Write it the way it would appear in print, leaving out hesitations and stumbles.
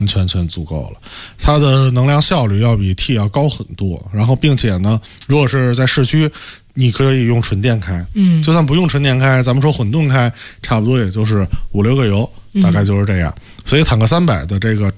全足够了，它的能量效率要比 T 要高很多。然后并且呢，如果是在市区，你可以用纯电开，就算不用纯电开，咱们说混动开，差不多也就是5-6个油，大概就是这样。所以坦克300的这个